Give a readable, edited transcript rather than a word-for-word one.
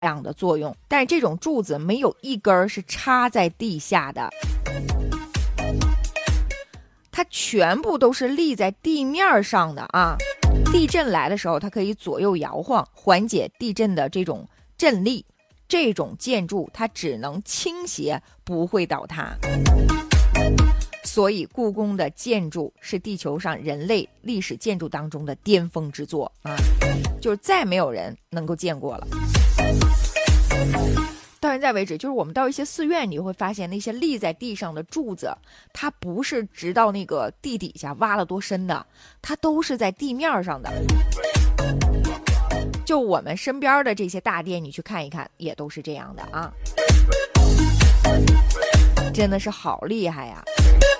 样的作用，但是这种柱子没有一根是插在地下的，它全部都是立在地面上的啊。地震来的时候，它可以左右摇晃，缓解地震的这种震力。这种建筑它只能倾斜，不会倒塌。所以故宫的建筑是地球上人类历史建筑当中的巅峰之作啊，就是再没有人能够见过了。到现在为止，就是我们到一些寺院，你会发现那些立在地上的柱子，它不是直到那个地底下挖了多深的，它都是在地面上的。就我们身边的这些大殿，你去看一看，也都是这样的啊，真的是好厉害呀！